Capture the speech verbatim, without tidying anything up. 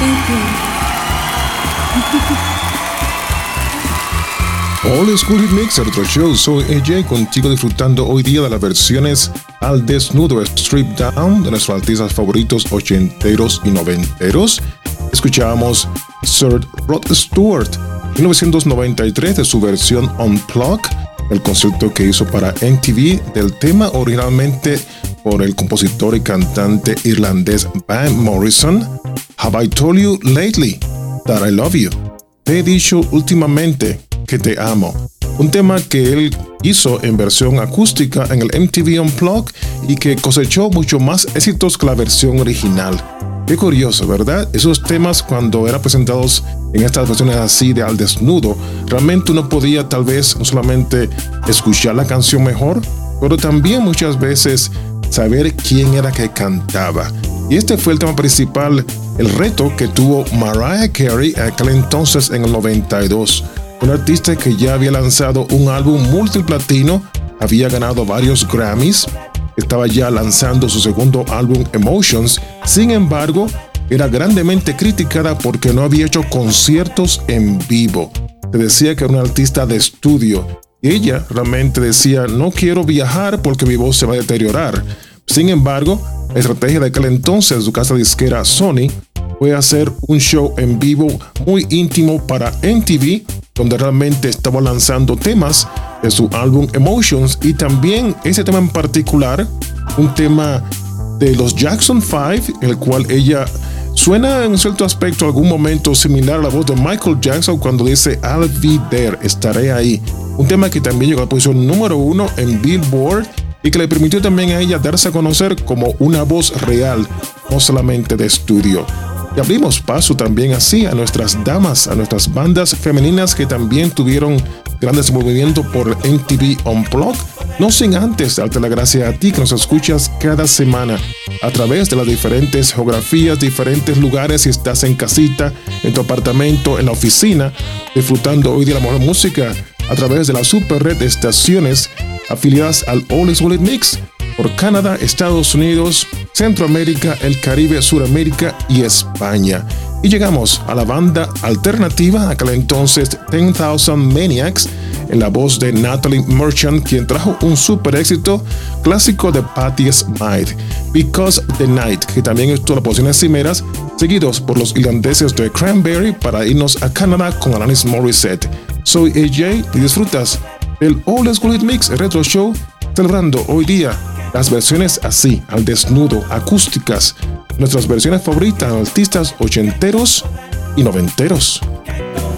Old School Hit Mix, otro show. Soy A J, contigo disfrutando hoy día de las versiones al desnudo, Strip Down, de nuestros artistas favoritos ochenteros y noventeros. Escuchábamos Sir Rod Stewart, mil novecientos noventa y tres, de su versión Unplugged, el concierto que hizo para M T V del tema originalmente por el compositor y cantante irlandés Van Morrison. Have I told you lately that I love you? Te he dicho últimamente que te amo. Un tema que él hizo en versión acústica en el M T V Unplugged y que cosechó mucho más éxitos que la versión original. Qué curioso, ¿verdad? Esos temas, cuando eran presentados en estas versiones así de al desnudo, realmente uno podía tal vez no solamente escuchar la canción mejor, pero también muchas veces saber quién era que cantaba. Y este fue el tema principal, el reto que tuvo Mariah Carey aquel entonces en el noventa y dos. Un artista que ya había lanzado un álbum multiplatino, había ganado varios Grammys, estaba ya lanzando su segundo álbum Emotions. Sin embargo, era grandemente criticada porque no había hecho conciertos en vivo. Se decía que era una artista de estudio y ella realmente decía: no quiero viajar porque mi voz se va a deteriorar. Sin embargo, la estrategia de aquel entonces de su casa disquera Sony fue hacer un show en vivo muy íntimo para M T V, donde realmente estaba lanzando temas de su álbum Emotions, y también ese tema en particular, un tema de los Jackson five, en el cual ella suena en cierto aspecto, algún momento similar a la voz de Michael Jackson cuando dice I'll be there, estaré ahí. Un tema que también llegó a la posición número uno en Billboard y que le permitió también a ella darse a conocer como una voz real, no solamente de estudio. Y abrimos paso también así a nuestras damas, a nuestras bandas femeninas que también tuvieron grandes movimientos por M T V Unplugged. No sin antes darte la gracia a ti que nos escuchas cada semana a través de las diferentes geografías, diferentes lugares, si estás en casita, en tu apartamento, en la oficina, disfrutando hoy de la mejor música a través de la super red de estaciones afiliadas al Old School Hit Mix por Canadá, Estados Unidos, Centroamérica, el Caribe, Suramérica y España. Y llegamos a la banda alternativa, aquel entonces ten thousand Maniacs, en la voz de Natalie Merchant, quien trajo un super éxito clásico de Patti Smyth, Because the Night, que también estuvo en las posiciones cimeras, seguidos por los irlandeses de Cranberry, para irnos a Canadá con Alanis Morissette. Soy A J y disfrutas del Old School Hit Mix Retro Show, celebrando hoy día las versiones así, al desnudo, acústicas, nuestras versiones favoritas de artistas ochenteros y noventeros.